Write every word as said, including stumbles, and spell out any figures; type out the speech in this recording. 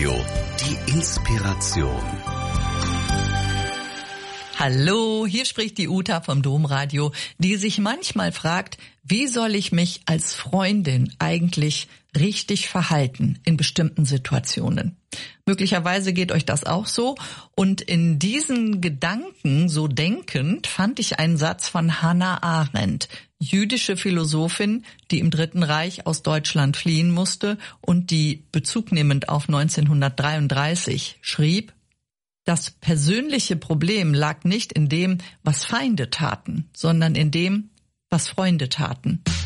Radio, die Inspiration. Hallo, hier spricht die Uta vom Domradio, die sich manchmal fragt, wie soll ich mich als Freundin eigentlich richtig verhalten in bestimmten Situationen? Möglicherweise geht euch das auch so. Und in diesen Gedanken, so denkend, fand ich einen Satz von Hannah Arendt, jüdische Philosophin, die im Dritten Reich aus Deutschland fliehen musste und die, bezugnehmend auf neunzehnhundertdreiunddreißig, schrieb: Das persönliche Problem lag nicht in dem, was Feinde taten, sondern in dem, was Freunde taten.